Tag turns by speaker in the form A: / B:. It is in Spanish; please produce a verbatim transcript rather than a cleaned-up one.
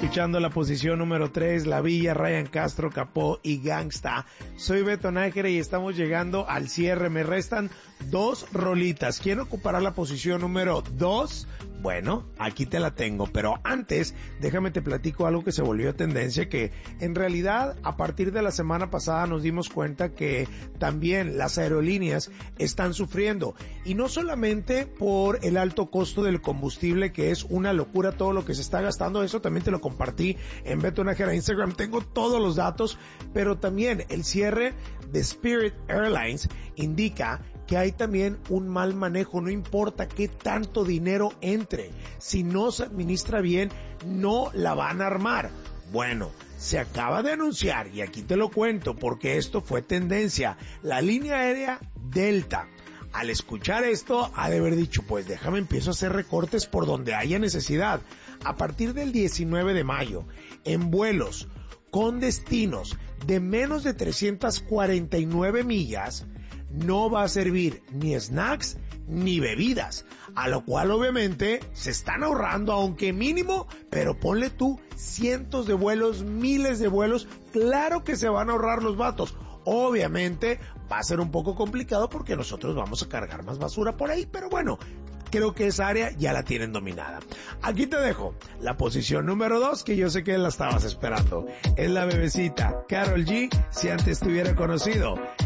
A: escuchando la posición número tres, La Villa, Ryan Castro, Capó y Gangsta. Soy Beto Nájera y estamos llegando al cierre. Me restan dos rolitas. ¿Quién ocupará la posición número dos? Bueno, aquí te la tengo, pero antes, déjame te platico algo que se volvió tendencia, que en realidad a partir de la semana pasada nos dimos cuenta que también las aerolíneas están sufriendo, y no solamente por el alto costo del combustible, que es una locura todo lo que se está gastando. Eso también te lo compartí en Beto Nájera Instagram, tengo todos los datos, pero también el cierre de Spirit Airlines indica que hay también un mal manejo. No importa qué tanto dinero entre, si no se administra bien, no la van a armar. Bueno, se acaba de anunciar, y aquí te lo cuento porque esto fue tendencia, la línea aérea Delta. Al escuchar esto, ha de haber dicho, pues déjame empiezo a hacer recortes por donde haya necesidad. A partir del diecinueve de mayo, en vuelos con destinos de menos de trescientas cuarenta y nueve millas, no va a servir ni snacks ni bebidas, a lo cual obviamente se están ahorrando, aunque mínimo, pero ponle tú cientos de vuelos, miles de vuelos, claro que se van a ahorrar los vatos. Obviamente va a ser un poco complicado porque nosotros vamos a cargar más basura por ahí, pero bueno, creo que esa área ya la tienen dominada. Aquí te dejo la posición número dos, que yo sé que la estabas esperando. Es la bebecita Karol G, si antes te hubiera conocido.